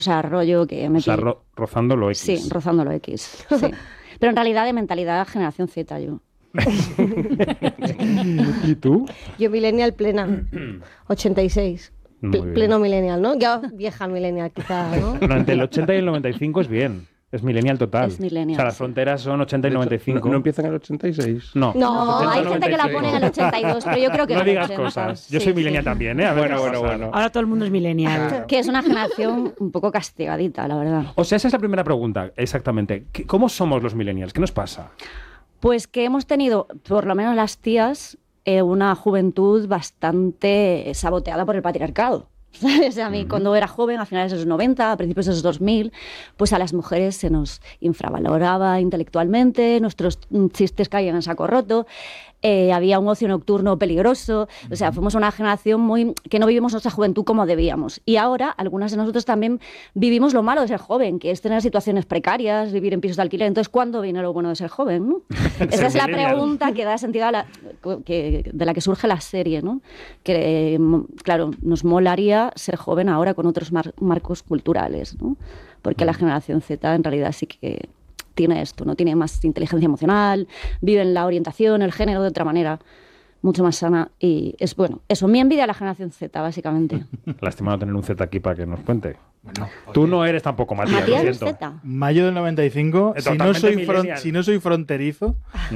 O sea, rollo que me... O sea, rozando lo X. Sí, rozando lo X, sí. Pero en realidad de mentalidad generación Z yo. ¿Y tú? Yo millennial plena, 86. Pleno millennial, ¿no? Ya vieja millennial quizá, ¿no? Pero entre el 80 y el 95 es bien. Es millennial total. Es millennial, o sea, las fronteras son 80 y 95. ¿No empiezan en el 86? No. No, 80, hay gente que la 96. pone en el 82, pero yo creo que no en el digas 80. cosas. Yo Sí, soy millennial sí. también, ¿eh? A ver, bueno. Ahora todo el mundo es millennial. Que es una generación un poco castigadita, la verdad. O sea, esa es la primera pregunta, exactamente. ¿Cómo somos los millennials? ¿Qué nos pasa? Pues que hemos tenido, por lo menos las tías, una juventud bastante saboteada por el patriarcado. ¿Sabes? A mí, cuando era joven, a finales de los 90, a principios de los 2000, pues a las mujeres se nos infravaloraba intelectualmente, nuestros chistes caían en saco roto, había un ocio nocturno peligroso, o sea, fuimos una generación que no vivimos nuestra juventud como debíamos. Y ahora, algunas de nosotros también vivimos lo malo de ser joven, que es tener situaciones precarias, vivir en pisos de alquiler. Entonces, ¿cuándo viene lo bueno de ser joven? ¿No? Esa es la pregunta que da sentido a de la que surge la serie, ¿no? Que, claro, nos molaría ser joven ahora con otros marcos culturales, ¿no? Porque la generación Z en realidad sí que tiene esto, ¿no? Tiene más inteligencia emocional, vive en la orientación, el género de otra manera mucho más sana y es bueno. Eso, mi envidia a la generación Z, básicamente. Lástima no tener un Z aquí para que nos cuente. Bueno, tú no eres tampoco, Matías, Matías lo es siento. Z. Mayo del 95, si no soy fronterizo,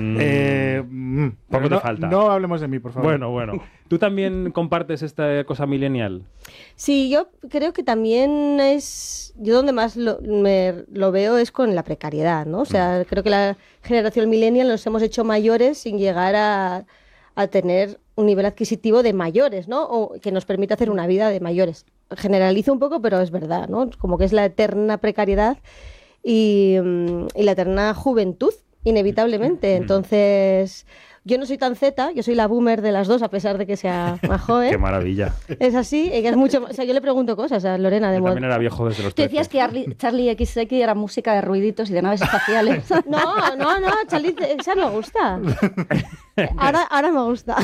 poco te falta. No hablemos de mí, por favor. Bueno. ¿Tú también compartes esta cosa millennial? Sí, yo creo que también yo donde más lo veo es con la precariedad, ¿no? O sea, creo que la generación millennial nos hemos hecho mayores sin llegar a tener un nivel adquisitivo de mayores, ¿no? O que nos permita hacer una vida de mayores. Generalizo un poco, pero es verdad, ¿no? Como que es la eterna precariedad y la eterna juventud, inevitablemente. Entonces, yo no soy tan Z, yo soy la boomer de las dos, a pesar de que sea más joven. ¡Qué maravilla! Es así, ella es mucho... O sea, yo le pregunto cosas a Lorena de Yo también era viejo desde los 13. Tú decías que Charlie XX era música de ruiditos y de naves espaciales. No, Charlie, esa me gusta. Ahora me gusta.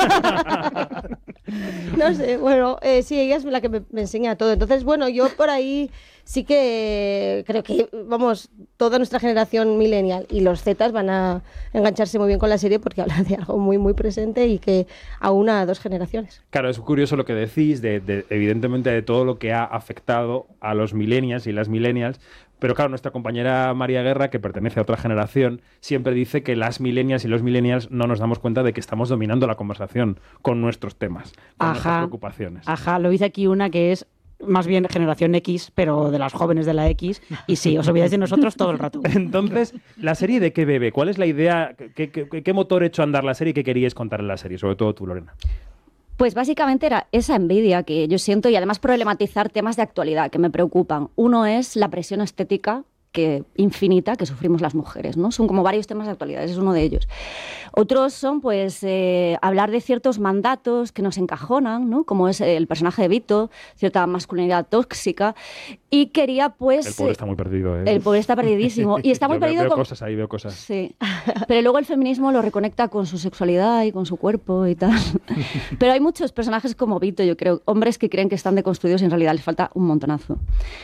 No sé, bueno, sí, ella es la que me enseña todo. Entonces, bueno, yo por ahí sí que creo que, vamos, toda nuestra generación millennial y los Zetas van a engancharse muy bien con la serie porque habla de algo muy, muy presente y que aúna a dos generaciones. Claro, es curioso lo que decís, evidentemente, de todo lo que ha afectado a los millennials y las millennials. Pero claro, nuestra compañera María Guerra, que pertenece a otra generación, siempre dice que las millennials y los millennials no nos damos cuenta de que estamos dominando la conversación con nuestros temas, con nuestras preocupaciones. Ajá, lo dice aquí una que es más bien generación X, pero de las jóvenes de la X, y sí, os olvidáis de nosotros todo el rato. Entonces, ¿la serie de qué bebe? ¿Cuál es la idea? ¿Qué motor ha hecho andar la serie y qué queríais contar en la serie? Sobre todo tú, Lorena. Pues básicamente era esa envidia que yo siento y además problematizar temas de actualidad que me preocupan. Uno es la presión estética infinita que sufrimos las mujeres, ¿no? Son como varios temas de actualidad, ese es uno de ellos. Otros son, pues, hablar de ciertos mandatos que nos encajonan, ¿no? Como es el personaje de Vito, cierta masculinidad tóxica, y quería, pues... El pobre está muy perdido, ¿eh? El pobre está perdidísimo. Y está muy perdido veo cosas ahí, veo cosas. Sí. Pero luego el feminismo lo reconecta con su sexualidad y con su cuerpo y tal. Pero hay muchos personajes como Vito, yo creo, hombres que creen que están deconstruidos y en realidad les falta un montonazo.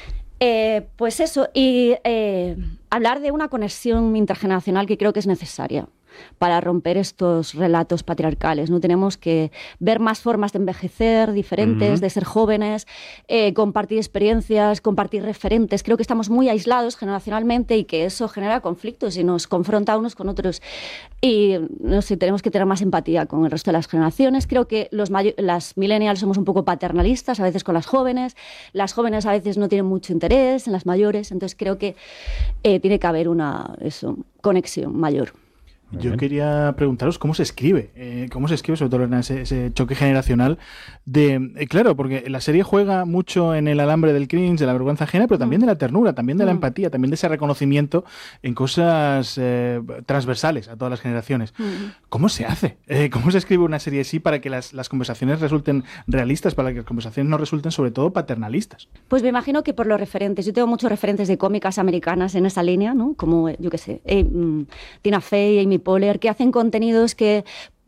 Pues eso, y hablar de una conexión intergeneracional que creo que es necesaria para romper estos relatos patriarcales, ¿no? Tenemos que ver más formas de envejecer diferentes, de ser jóvenes, compartir experiencias, compartir referentes. Creo que estamos muy aislados generacionalmente y que eso genera conflictos y nos confronta unos con otros. Y no sé, tenemos que tener más empatía con el resto de las generaciones. Creo que las millennials somos un poco paternalistas a veces con las jóvenes a veces no tienen mucho interés en las mayores, entonces creo que tiene que haber una conexión mayor. Yo quería preguntaros cómo se escribe sobre todo en ese choque generacional claro, porque la serie juega mucho en el alambre del cringe, de la vergüenza ajena, pero también de la ternura, también de la empatía, también de ese reconocimiento en cosas transversales a todas las generaciones. ¿Cómo se hace? ¿Cómo se escribe una serie así para que las conversaciones resulten realistas, para que las conversaciones no resulten sobre todo paternalistas? Pues me imagino que por los referentes. Yo tengo muchos referentes de cómicas americanas en esa línea, ¿no? Como, yo qué sé, Tina Fey, Amy Poehler, que hacen contenidos que,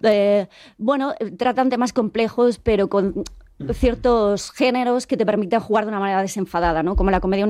tratan temas complejos, pero con ciertos géneros que te permiten jugar de una manera desenfadada, ¿no? Como la comedia